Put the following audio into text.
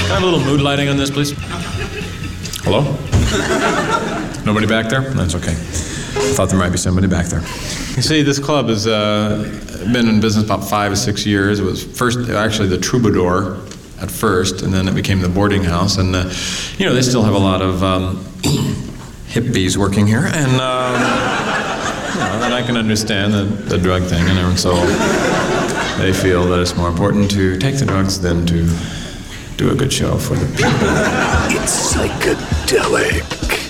Can I have a little mood lighting on this, please? Hello? Nobody back there? That's okay. I thought there might be somebody back there. You see, this club has been in business about 5 or 6 years. It was first actually the Troubadour at first, and then it became the boarding house. And, they still have a lot of hippies working here. And, and I can understand the drug thing, and so they feel that it's more important to take the drugs than to do a good show for the people. It's psychedelic.